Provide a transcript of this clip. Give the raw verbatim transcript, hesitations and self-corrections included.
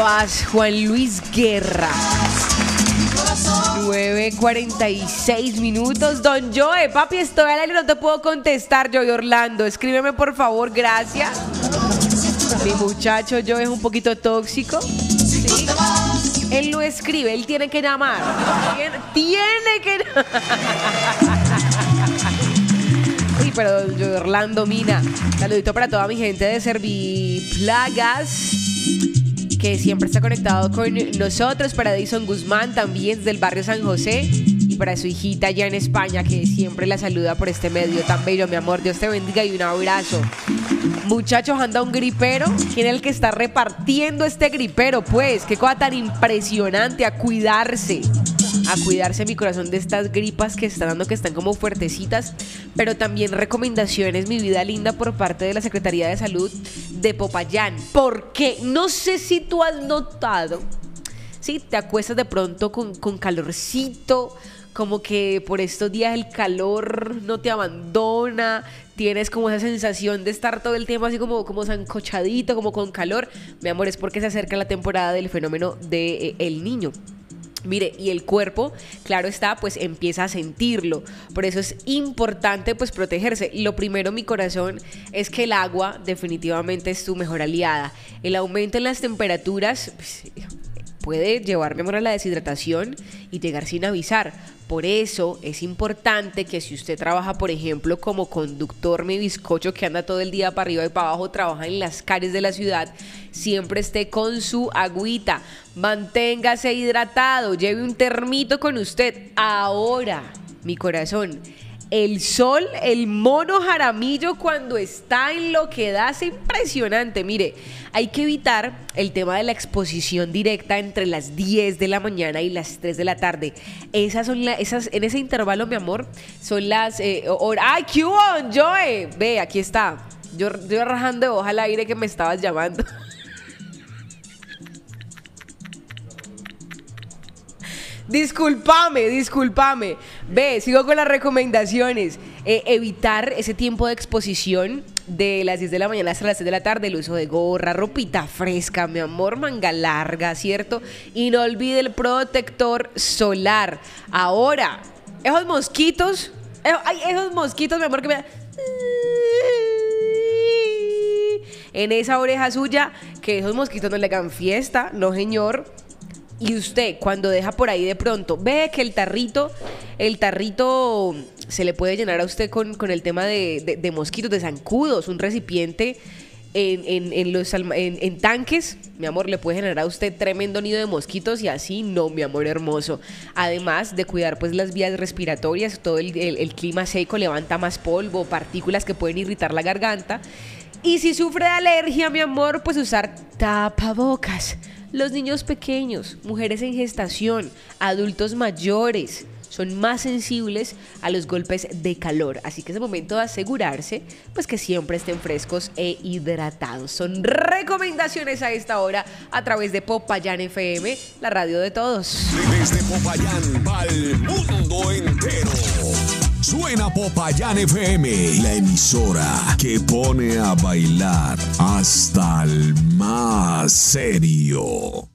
vas, Juan Luis Guerra. nueve cuarenta y seis minutos. Don Joe, papi, estoy al aire, no te puedo contestar. Joe Orlando, escríbeme por favor, gracias. Mi muchacho Joe es un poquito tóxico. ¿Sí? Él no escribe, él tiene que llamar. Tiene, tiene que... Uy, pero Joe Orlando, Mina. Saludito para toda mi gente de Serviplagas, que siempre está conectado con nosotros, para Edison Guzmán también del barrio San José, y para su hijita allá en España, que siempre la saluda por este medio tan bello. Mi amor, Dios te bendiga y un abrazo. Muchachos, anda un gripero. ¿Quién es el que está repartiendo este gripero? Pues, qué cosa tan impresionante. A cuidarse, a cuidarse, mi corazón, de estas gripas que están dando, que están como fuertecitas. Pero también recomendaciones, mi vida linda, por parte de la Secretaría de Salud de Popayán. Porque no sé si tú has notado, si te acuestas de pronto con, con calorcito, como que por estos días el calor no te abandona, tienes como esa sensación de estar todo el tiempo así como, como sancochadito, como con calor. Mi amor, es porque se acerca la temporada del fenómeno del de, eh, niño. Mire, y el cuerpo, claro está, pues empieza a sentirlo. Por eso es importante, pues, protegerse. Lo primero, mi corazón, es que el agua definitivamente es tu mejor aliada. El aumento en las temperaturas, pues, puede llevar, mi amor, a la deshidratación y llegar sin avisar. Por eso es importante que si usted trabaja, por ejemplo, como conductor, mi bizcocho, que anda todo el día para arriba y para abajo, trabaja en las calles de la ciudad, siempre esté con su agüita. Manténgase hidratado, lleve un termito con usted. Ahora, mi corazón, el sol, el mono Jaramillo, cuando está en lo que da, es impresionante. Mire, hay que evitar el tema de la exposición directa entre las diez de la mañana y las tres de la tarde. Esas son las, esas, en ese intervalo, mi amor, son las eh, horas. ¡Ay, qué hubo, Joe! Ve, aquí está. Yo, yo rajando de hoja al aire que me estabas llamando. Discúlpame, discúlpame. Ve, sigo con las recomendaciones. Eh, evitar ese tiempo de exposición de las diez de la mañana hasta las seis de la tarde. El uso de gorra, ropita fresca, mi amor, manga larga, ¿cierto? Y no olvide el protector solar. Ahora, esos mosquitos, esos, ay, esos mosquitos, mi amor, que me dan en esa oreja suya, que esos mosquitos no le hagan fiesta, no señor. Y usted, cuando deja por ahí de pronto, ve que el tarrito, el tarrito se le puede llenar a usted con, con el tema de, de, de mosquitos, de zancudos, un recipiente en, en, en, los, en, en tanques, mi amor, le puede generar a usted tremendo nido de mosquitos y así no, mi amor hermoso. Además de cuidar pues las vías respiratorias, todo el, el, el clima seco levanta más polvo, partículas que pueden irritar la garganta. Y si sufre de alergia, mi amor, pues usar tapabocas. Los niños pequeños, mujeres en gestación, adultos mayores son más sensibles a los golpes de calor. Así que es el momento de asegurarse pues que siempre estén frescos e hidratados. Son recomendaciones a esta hora a través de Popayán F M, la radio de todos. Desde Popayán al mundo entero. Suena Popayán F M, la emisora que pone a bailar hasta el más serio.